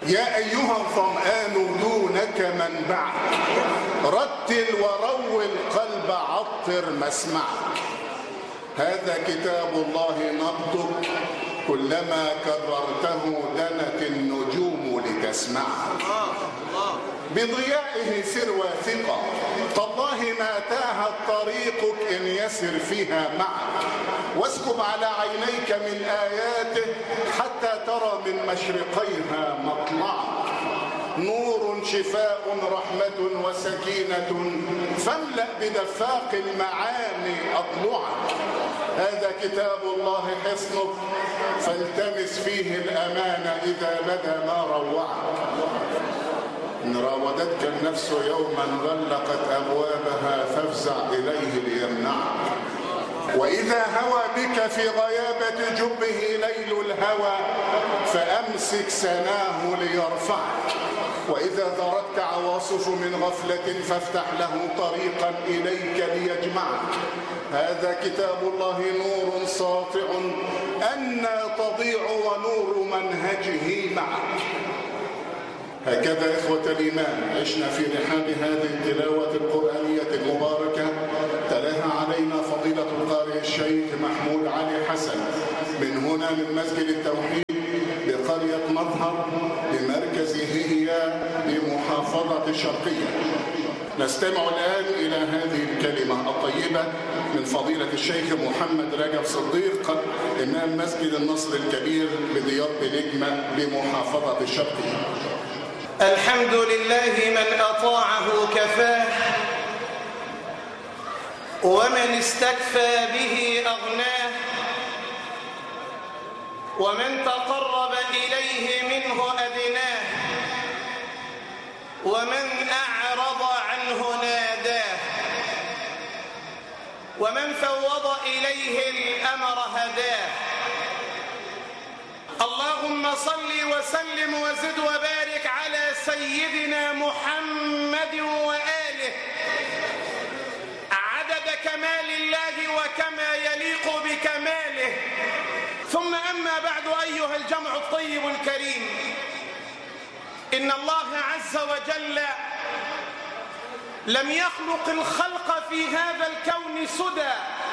يا أيها الظمآن دونك منبعك، رتل وروي القلب عطر مسمعك. هذا كتاب الله نبضك، كلما كررته دنت النجوم لتسمعك. بضيائه سر واثقة، تالله ما تاهت طريقك إن يسر فيها معك. واسكب على عينيك من آياته حتى ترى من مشرقيها مطلعك. نور شفاء رحمة وسكينة، فاملأ بدفاق المعاني أضلعك. هذا كتاب الله حصنك، فالتمس فيه الأمان إذا بدا ما روعك. إن راودتك النفس يوما غلقت أبوابها فافزع إليه ليمنعك. وإذا هوى بك في غيابة جبه ليل الهوى فأمسك سناه ليرفعك. وإذا ذرتك عواصف من غفلة فافتح له طريقا إليك ليجمعك. هذا كتاب الله نور ساطع أنى تضيع ونور منهجه معك. هكذا إخوة الإيمان عشنا في رحاب هذه التلاوة القرآنية المباركة. تلاها علينا فضيلة القارئ الشيخ محمود علي حسن من هنا من مسجد التوحيد بقرية مظهر بمركز هي بمحافظة الشرقية. نستمع الآن إلى هذه الكلمة الطيبة من فضيلة الشيخ محمد رجب صديق إمام مسجد النصر الكبير بديار بنجمة بمحافظة الشرقية. الحمد لله من أطاعه كفاه، ومن استكفى به أغناه، ومن تقرب إليه منه أدناه، ومن أعرض عنه ناداه، ومن فوض إليه الأمر هداه. اللهم صل وسلم وزد وبارك على سيدنا محمد وآله عدد كمال الله وكما يليق بكماله. ثم أما بعد، أيها الجمع الطيب الكريم، إن الله عز وجل لم يخلق الخلق في هذا الكون سدى،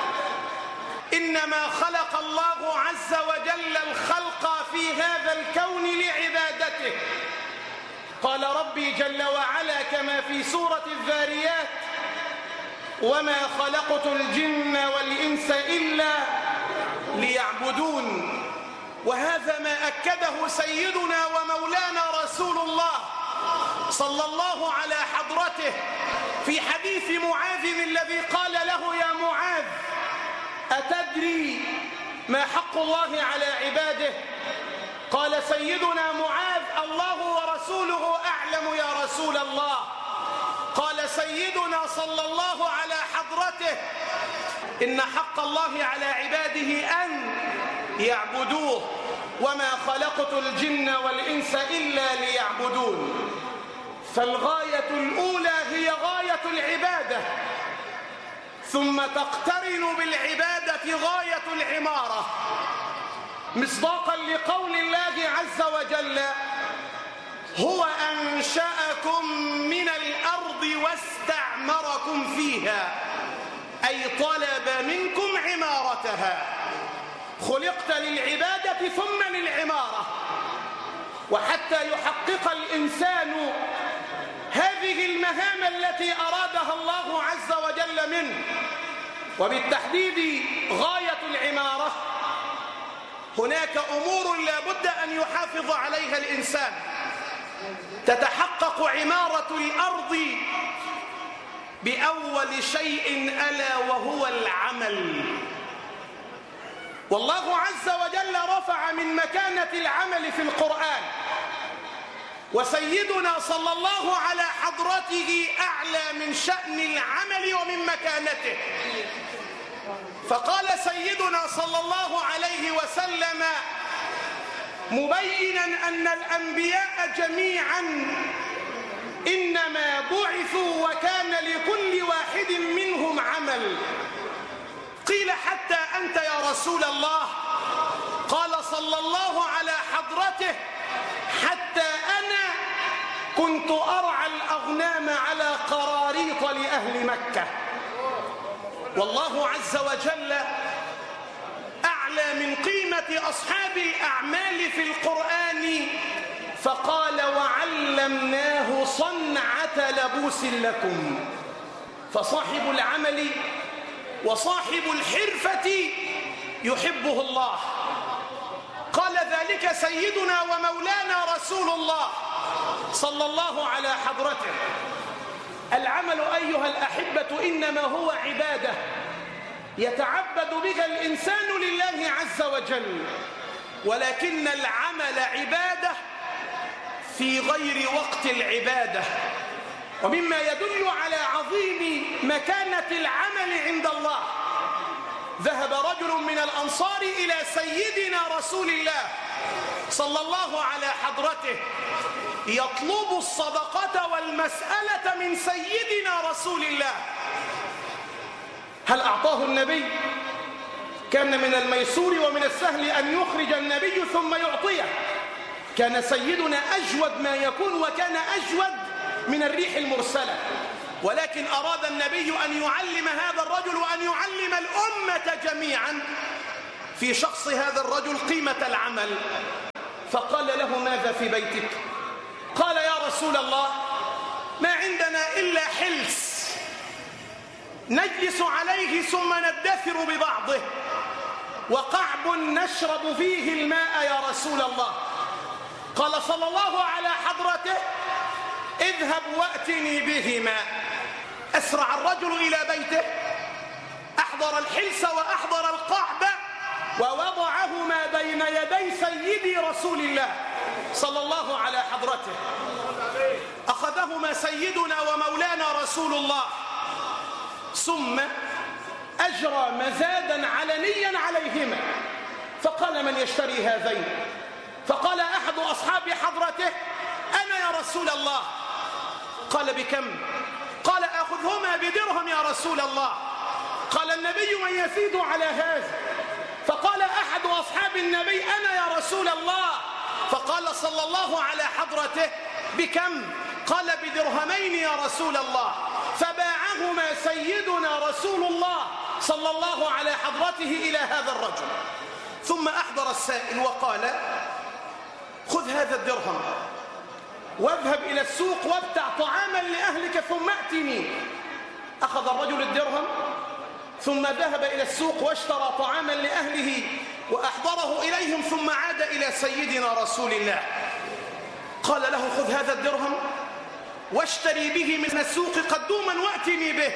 إنما خلق الله عز وجل الخلق في هذا الكون لعبادته. قال ربي جل وعلا كما في سورة الذاريات: وما خلقت الجن والإنس إلا ليعبدون. وهذا ما أكده سيدنا ومولانا رسول الله صلى الله على حضرته في حديث معاذ الذي قال له: يا معاذ، أتدري ما حق الله على عباده؟ قال سيدنا معاذ: الله ورسوله أعلم يا رسول الله. قال سيدنا صلى الله على حضرته: إن حق الله على عباده أن يعبدوه، وما خلقت الجن والإنس إلا ليعبدون. فالغاية الأولى هي غاية العبادة، ثم تقترن بالعبادة غاية العمارة، مصداقا لقول الله عز وجل: هو أنشأكم من الأرض واستعمركم فيها، أي طلب منكم عمارتها. خلقت للعبادة ثم للعمارة. وحتى يحقق الإنسان هذه المهام التي أرادها الله عز وجل منه، وبالتحديد غاية العمارة، هناك أمور لا بد أن يحافظ عليها الإنسان. تتحقق عمارة الأرض بأول شيء ألا وهو العمل. والله عز وجل رفع من مكانة العمل في القرآن، وسيدنا صلى الله على حضرته أعلى من شأن العمل ومن مكانته. فقال سيدنا صلى الله عليه وسلم مبينا أن الأنبياء جميعا إنما بعثوا وكان لكل واحد منهم عمل. قيل حتى أنت يا رسول الله؟ قال صلى الله على حضرته: حتى أنا كنت أرعى الأغنام على قراريط لأهل مكة. والله عز وجل أعلى من قيمة أصحاب الأعمال في القرآن فقال وعلمناه صنعة لبوس لكم. فصاحب العمل وصاحب الحرفة يحبه الله. قال ذلك سيدنا ومولانا رسول الله صلى الله على حضرته. العمل أيها الأحبة إنما هو عبادة يتعبد بها الإنسان لله عز وجل، ولكن العمل عبادة في غير وقت العبادة. ومما يدل على عظيم مكانة العمل عند الله، ذهب رجل من الأنصار إلى سيدنا رسول الله صلى الله على حضرته يطلب الصدقة والمسألة من سيدنا رسول الله. هل أعطاه النبي؟ كان من الميسور ومن السهل أن يخرج النبي ثم يعطيه. كان سيدنا أجود ما يكون، وكان أجود من الريح المرسلة، ولكن أراد النبي أن يعلم هذا الرجل وأن يعلم الأمة جميعا في شخص هذا الرجل قيمة العمل. فقال له ماذا في بيتك؟ قال يا رسول الله ما عندنا إلا حلس نجلس عليه ثم ندثر ببعضه، وقعب نشرب فيه الماء يا رسول الله. قال صلى الله على حضرته اذهب واتني بهما. أسرع الرجل إلى بيته، أحضر الحلس وأحضر القعب ووضعهما بين يدي سيدي رسول الله صلى الله على حضرته. أخذهما سيدنا ومولانا رسول الله ثم أجرى مزادا علنيا عليهما. فقال من يشتري هذين؟ فقال أحد أصحاب حضرته أنا يا رسول الله. قال بكم؟ قال أخذهما بدرهم يا رسول الله. قال النبي من يزيد على هذا؟ فقال أحد أصحاب النبي أنا يا رسول الله. فقال صلى الله على حضرته بكم؟ قال بدرهمين يا رسول الله. فباعهما سيدنا رسول الله صلى الله على حضرته إلى هذا الرجل. ثم أحضر السائل وقال خذ هذا الدرهم واذهب إلى السوق وابتع طعاما لأهلك ثم أتني. أخذ الرجل الدرهم ثم ذهب إلى السوق واشترى طعاما لأهله وأحضره إليهم، ثم عاد إلى سيدنا رسول الله. قال له خذ هذا الدرهم واشتري به من السوق قدوما وأتني به.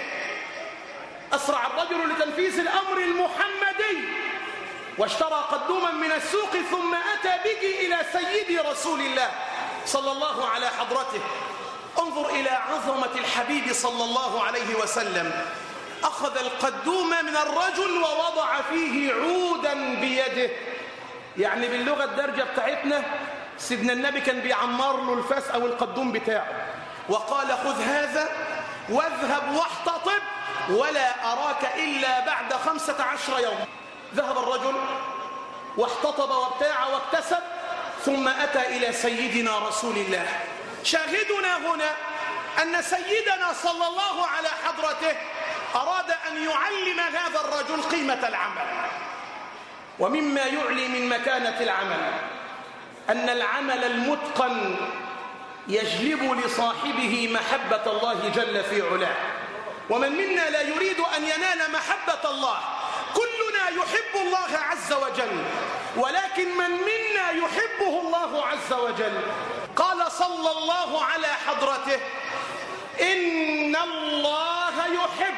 أسرع الرجل لتنفيذ الأمر المحمدي واشترى قدوما من السوق ثم أتى به إلى سيدي رسول الله صلى الله على حضرته. انظر إلى عظمة الحبيب صلى الله عليه وسلم. أخذ القدوم من الرجل ووضع فيه عودا بيده، يعني باللغة الدارجة بتاعتنا سيدنا النبي كان بيعمر له الفاس أو القدوم بتاعه، وقال خذ هذا واذهب واحتطب ولا أراك إلا بعد 15 يوم. ذهب الرجل واحتطب وابتاع واكتسب ثم أتى إلى سيدنا رسول الله. شاهدنا هنا أن سيدنا صلى الله على حضرته أراد أن يعلم هذا الرجل قيمة العمل. ومما يعلي من مكانة العمل أن العمل المتقن يجلب لصاحبه محبة الله جل في علاه. ومن منا لا يريد أن ينال محبة الله؟ كلنا يحب الله عز وجل، ولكن من منا يحبه الله عز وجل؟ قال صلى الله على حضرته إن الله يحب.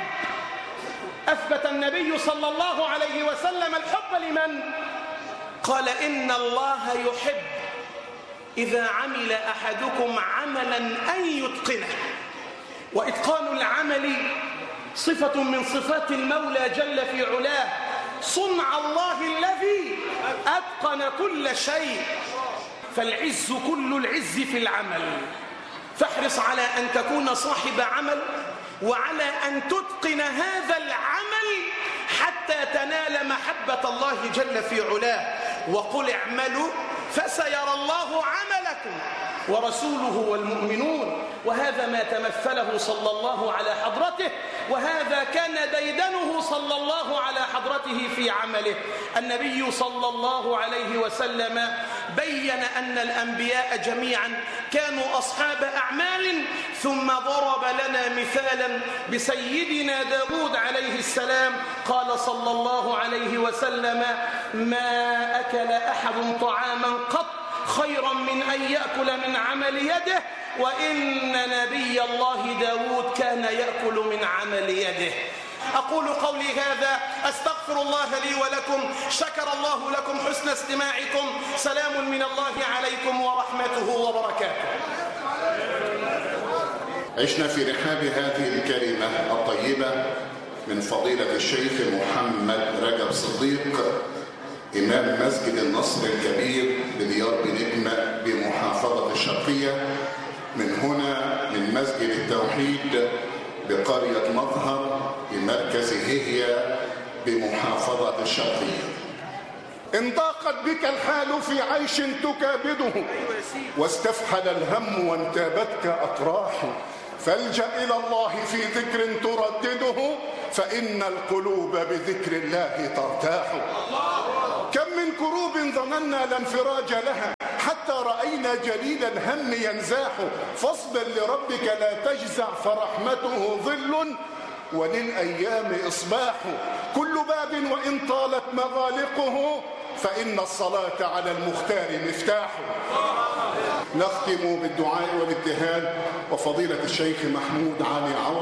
أثبت النبي صلى الله عليه وسلم الحب لمن؟ قال إن الله يحب إذا عمل أحدكم عملا أن يتقنه. وإتقان العمل صفة من صفات المولى جل في علاه، صنع الله الذي أتقن كل شيء. فالعز كل العز في العمل. فاحرص على أن تكون صاحب عمل وعلى أن تتقن هذا العمل حتى تنال محبة الله جل في علاه. وقل اعملوا فسيرى الله عملكم ورسوله والمؤمنون. وهذا ما تمثله صلى الله على حضرته، وهذا كان ديدنه صلى الله على حضرته في عمله. النبي صلى الله عليه وسلم بين أن الأنبياء جميعا كانوا أصحاب أعمال، ثم ضرب لنا مثالا بسيدنا داود عليه السلام. قال صلى الله عليه وسلم: ما أكل أحد طعاما قط خيرا من أن يأكل من عمل يده، وإن نبي الله داود كان يأكل من عمل يده. أقول قولي هذا، أستغفر الله لي ولكم. شكر الله لكم حسن استماعكم. سلام من الله عليكم ورحمته وبركاته. عشنا في رحاب هذه الكلمة الطيبة من فضيلة الشيخ محمد رجب صديق، إمام مسجد النصر الكبير بديار بنجمة بمحافظة الشرقية، من هنا من مسجد التوحيد بقرية مظهر بمركز هيهيا بمحافظة الشرقية. إن ضاقت بك الحال في عيش تكابده، واستفحل الهم وانتابتك أطراح، فالجأ إلى الله في ذكر تردده، فإن القلوب بذكر الله ترتاح. كم من كروب ظننا لا انفراج لها، حتى رأينا جليل الهم ينزاح، فاصبر لربك لا تجزع، فرحمته ظل وللأيام إصباح. كل باب وإن طالت مغالقه، فإن الصلاة على المختار مفتاح. نختم بالدعاء والابتهال، وفضيلة الشيخ محمود علي عوض